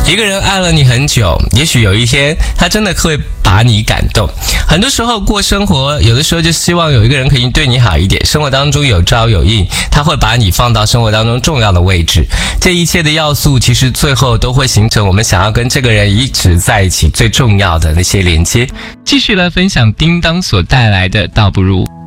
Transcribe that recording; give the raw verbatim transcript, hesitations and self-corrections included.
一个人爱了你很久，也许有一天他真的会把你感动。很多时候过生活，有的时候就希望有一个人可以对你好一点，生活当中有朝有应，他会把你放到生活当中重要的位置。这一切的要素其实最后都会形成我们想要跟这个人一直在一起最重要的那些连接。继续来分享叮当所带来的倒不如。